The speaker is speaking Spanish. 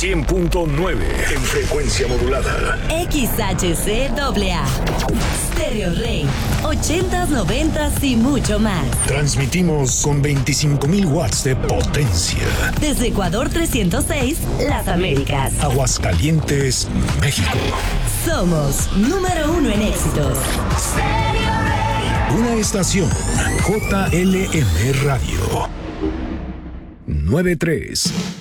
100.9 en frecuencia modulada. XHCAA. Stereo Rey. 80s, 90s y mucho más. Transmitimos con 25,000 watts de potencia. Desde Ecuador 306, Las Américas. Aguascalientes, México. Somos número 1 en éxitos. Stereo Rey. Una estación JLM Radio. 93.